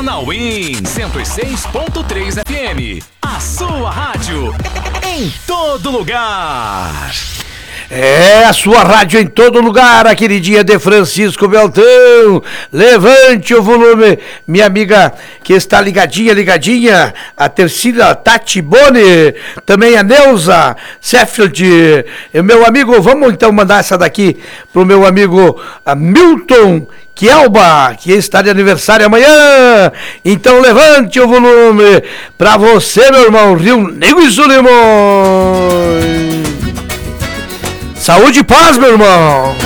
Na Win 106.3 FM, a sua rádio em todo lugar. É a sua rádio em todo lugar, a queridinha de Francisco Beltrão. Levante o volume, minha amiga que está ligadinha, a Tercila Tati Boni, também a Neuza Seffield, e meu amigo, vamos então mandar essa daqui pro meu amigo Milton Kielba, que está de aniversário amanhã. Então levante o volume pra você, meu irmão, Rio Negro e Solimões. Saúde e paz, meu irmão!